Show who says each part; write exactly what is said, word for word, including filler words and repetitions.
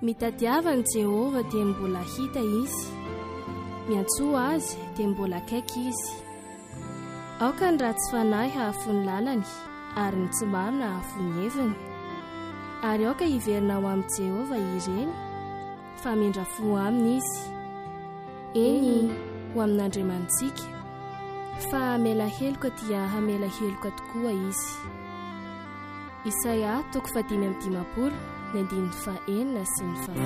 Speaker 1: mitadiavany Jehova dia mbola hita izy, miantsoa azy dia mbola akaiky izy. Aoka ny ratsy fanahy hahafony lalany, ary ny tsy marina hahafony heviny. Ary aoka hiverina ao amin'ny Jehova ireny, fa mindra fo aminy izy. Eny ho amin'Andriamantsika, fa hamela heloka dia hamela heloka tokoa izy. Isaia toko fadimy amby dimapolo, ny andininy fahaenina sy ny faha